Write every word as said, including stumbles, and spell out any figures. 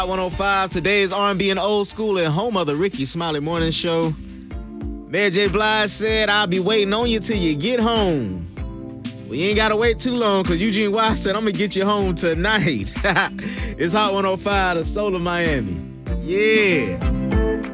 one oh five, today's R and B and old school and home of the Ricky Smiley Morning Show. Mary J. Blige said, I'll be waiting on you till you get home. Well, you ain't got to wait too long because Eugene Wise said, I'm going to get you home tonight. It's Hot one oh five, the soul of Miami. Yeah.